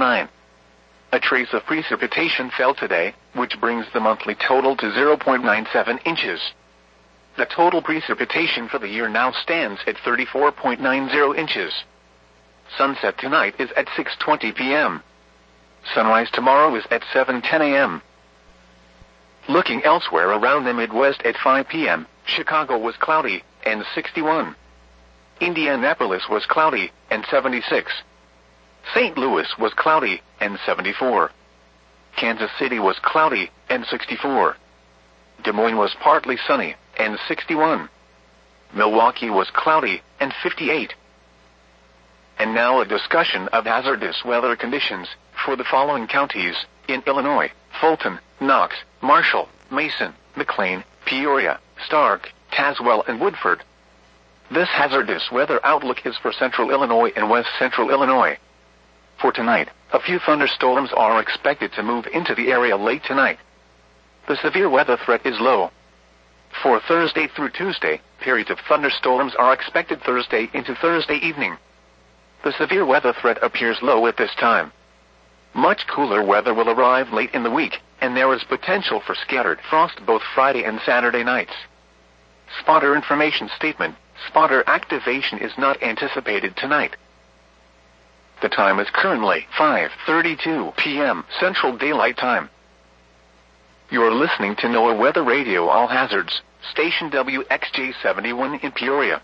0.09. A trace of precipitation fell today, which brings the monthly total to 0.97 inches. The total precipitation for the year now stands at 34.90 inches. Sunset tonight is at 6:20 p.m. Sunrise tomorrow is at 7:10 a.m. Looking elsewhere around the Midwest at 5 p.m., Chicago was cloudy, and 61. Indianapolis was cloudy, and 76. St. Louis was cloudy, and 74. Kansas City was cloudy, and 64. Des Moines was partly sunny, and 61. Milwaukee was cloudy, and 58. And now a discussion of hazardous weather conditions for the following counties in Illinois: Fulton, Knox, Marshall, Mason, McLean, Peoria, Stark, Tazewell, and Woodford. This hazardous weather outlook is for central Illinois and west central Illinois. For tonight, a few thunderstorms are expected to move into the area late tonight. The severe weather threat is low. For Thursday through Tuesday, periods of thunderstorms are expected Thursday into Thursday evening. The severe weather threat appears low at this time. Much cooler weather will arrive late in the week, and there is potential for scattered frost both Friday and Saturday nights. Spotter information statement: spotter activation is not anticipated tonight. The time is currently 5:32 p.m. Central Daylight Time. You're listening to NOAA Weather Radio All Hazards, station WXJ71 in Peoria.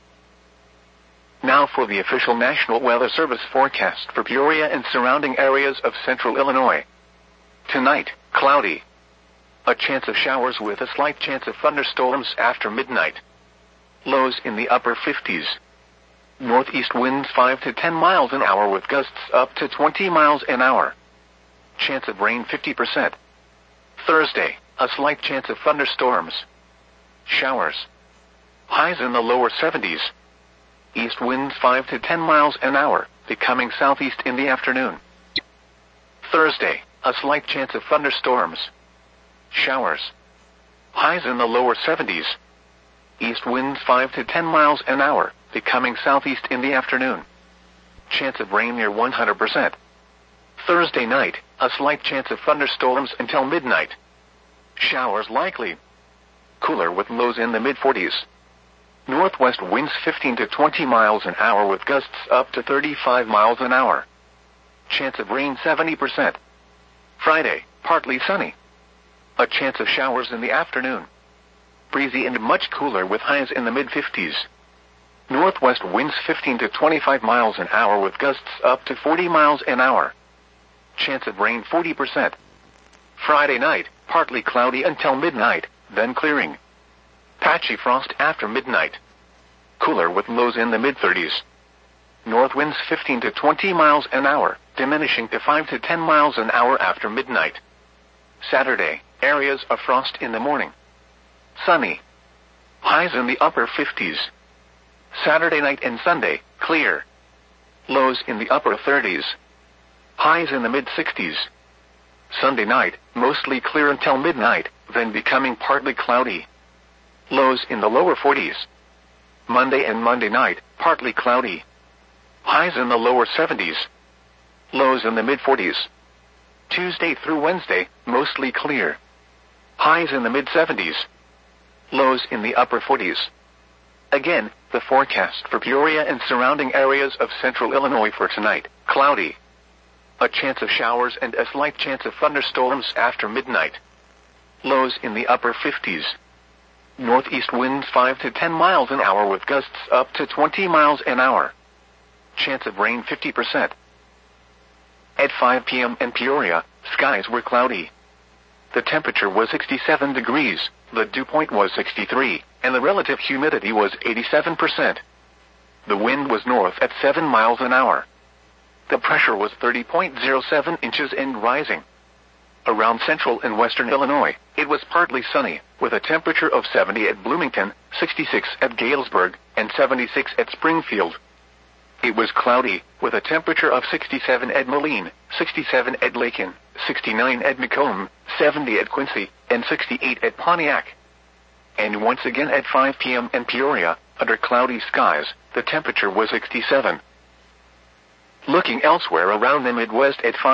Now for the official National Weather Service forecast for Peoria and surrounding areas of central Illinois. Tonight, cloudy. A chance of showers with a slight chance of thunderstorms after midnight. Lows in the upper 50s. Northeast winds 5 to 10 miles an hour with gusts up to 20 miles an hour. Chance of rain 50%. Thursday, a slight chance of thunderstorms. Showers. Highs in the lower 70s. East winds 5 to 10 miles an hour, becoming southeast in the afternoon. Thursday, a slight chance of thunderstorms. Showers. Highs in the lower 70s. East winds 5 to 10 miles an hour, becoming southeast in the afternoon. Chance of rain near 100%. Thursday night, a slight chance of thunderstorms until midnight. Showers likely. Cooler with lows in the mid-40s. Northwest winds 15 to 20 miles an hour with gusts up to 35 miles an hour. Chance of rain 70%. Friday, partly sunny. A chance of showers in the afternoon. Breezy and much cooler with highs in the mid-50s. Northwest winds 15 to 25 miles an hour with gusts up to 40 miles an hour. Chance of rain 40%. Friday night, partly cloudy until midnight, then clearing. Patchy frost after midnight. Cooler with lows in the mid-30s. North winds 15 to 20 miles an hour, diminishing to 5 to 10 miles an hour after midnight. Saturday, areas of frost in the morning. Sunny. Highs in the upper 50s. Saturday night and Sunday, clear. Lows in the upper 30s. Highs in the mid-60s. Sunday night, mostly clear until midnight, then becoming partly cloudy. Lows in the lower 40s. Monday and Monday night, partly cloudy. Highs in the lower 70s. Lows in the mid-40s. Tuesday through Wednesday, mostly clear. Highs in the mid-70s. Lows in the upper 40s. Again, the forecast for Peoria and surrounding areas of central Illinois for tonight: cloudy. A chance of showers and a slight chance of thunderstorms after midnight. Lows in the upper 50s. Northeast winds 5 to 10 miles an hour with gusts up to 20 miles an hour. Chance of rain 50%. At 5 p.m. in Peoria, skies were cloudy. The temperature was 67 degrees, the dew point was 63, and the relative humidity was 87%. The wind was north at 7 miles an hour. The pressure was 30.07 inches and rising. Around central and western Illinois, it was partly sunny, with a temperature of 70 at Bloomington, 66 at Galesburg, and 76 at Springfield. It was cloudy, with a temperature of 67 at Moline, 67 at Lakin, 69 at Macomb, 70 at Quincy, and 68 at Pontiac. And once again at 5 p.m. in Peoria, under cloudy skies, the temperature was 67. Looking elsewhere around the Midwest at 5